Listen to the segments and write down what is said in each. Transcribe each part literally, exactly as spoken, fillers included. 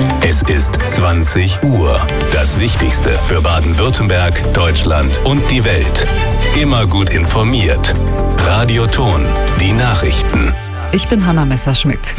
Es ist zwanzig Uhr. Das Wichtigste für Baden-Württemberg, Deutschland und die Welt. Immer gut informiert. Radio Ton, die Nachrichten. Ich bin Hanna Messerschmidt.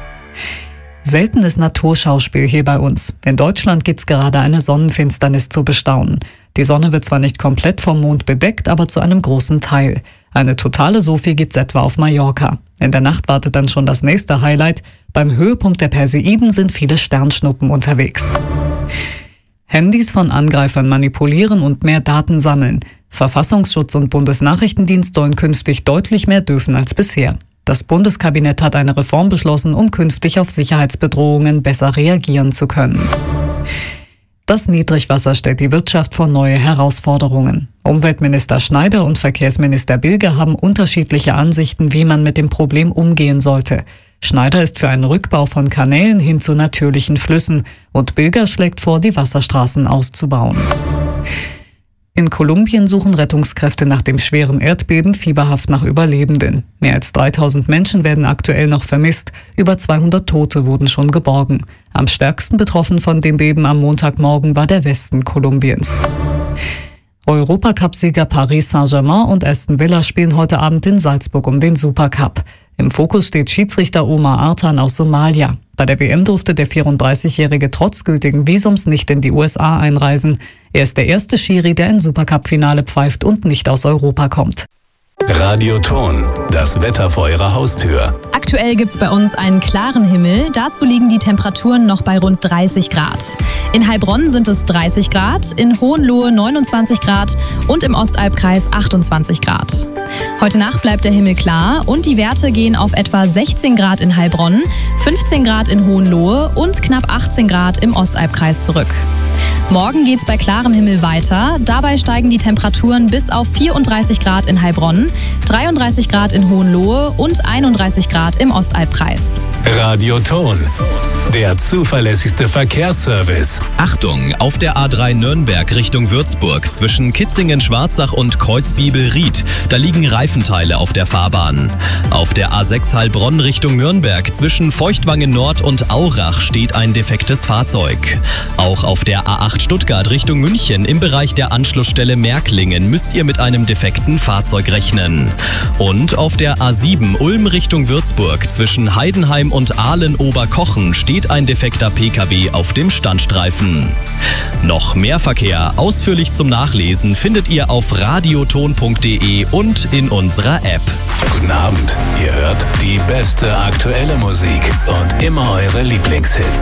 Seltenes Naturschauspiel hier bei uns. In Deutschland gibt's gerade eine Sonnenfinsternis zu bestaunen. Die Sonne wird zwar nicht komplett vom Mond bedeckt, aber zu einem großen Teil. Eine totale Sophie gibt's etwa auf Mallorca. In der Nacht wartet dann schon das nächste Highlight. Beim Höhepunkt der Perseiden sind viele Sternschnuppen unterwegs. Handys von Angreifern manipulieren und mehr Daten sammeln. Verfassungsschutz und Bundesnachrichtendienst sollen künftig deutlich mehr dürfen als bisher. Das Bundeskabinett hat eine Reform beschlossen, um künftig auf Sicherheitsbedrohungen besser reagieren zu können. Das Niedrigwasser stellt die Wirtschaft vor neue Herausforderungen. Umweltminister Schneider und Verkehrsminister Bilger haben unterschiedliche Ansichten, wie man mit dem Problem umgehen sollte. Schneider ist für einen Rückbau von Kanälen hin zu natürlichen Flüssen und Bilger schlägt vor, die Wasserstraßen auszubauen. In Kolumbien suchen Rettungskräfte nach dem schweren Erdbeben fieberhaft nach Überlebenden. Mehr als dreitausend Menschen werden aktuell noch vermisst. Über zweihundert Tote wurden schon geborgen. Am stärksten betroffen von dem Beben am Montagmorgen war der Westen Kolumbiens. Europacup-Sieger Paris Saint-Germain und Aston Villa spielen heute Abend in Salzburg um den Supercup. Im Fokus steht Schiedsrichter Omar Artan aus Somalia. Bei der W M durfte der vierunddreißigjährige trotz gültigen Visums nicht in die U S A einreisen. Er ist der erste Schiri, der ein Supercup-Finale pfeift und nicht aus Europa kommt. Radio Ton, das Wetter vor Ihrer Haustür. Aktuell gibt's bei uns einen klaren Himmel. Dazu liegen die Temperaturen noch bei rund dreißig Grad. In Heilbronn sind es dreißig Grad, in Hohenlohe neunundzwanzig Grad und im Ostalbkreis achtundzwanzig Grad. Heute Nacht bleibt der Himmel klar und die Werte gehen auf etwa sechzehn Grad in Heilbronn, fünfzehn Grad in Hohenlohe und knapp achtzehn Grad im Ostalbkreis zurück. Morgen geht's bei klarem Himmel weiter. Dabei steigen die Temperaturen bis auf vierunddreißig Grad in Heilbronn, dreiunddreißig Grad in Hohenlohe und einunddreißig Grad im Ostalbkreis. Radio Ton, der zuverlässigste Verkehrsservice. Achtung, auf der A drei Nürnberg Richtung Würzburg zwischen Kitzingen-Schwarzach und Kreuzbiebel-Ried. Da liegen Reifenteile auf der Fahrbahn. Auf der A sechs Heilbronn Richtung Nürnberg zwischen Feuchtwangen Nord und Aurach steht ein defektes Fahrzeug. Auch auf der A acht Stuttgart Richtung München im Bereich der Anschlussstelle Märklingen müsst ihr mit einem defekten Fahrzeug rechnen. Und auf der A sieben Ulm Richtung Würzburg zwischen Heidenheim und Aalen-Oberkochen steht ein defekter Pkw auf dem Standstreifen. Noch mehr Verkehr ausführlich zum Nachlesen findet ihr auf radioton punkt de und in unserer App. Guten Abend, ihr hört die beste aktuelle Musik und immer eure Lieblingshits.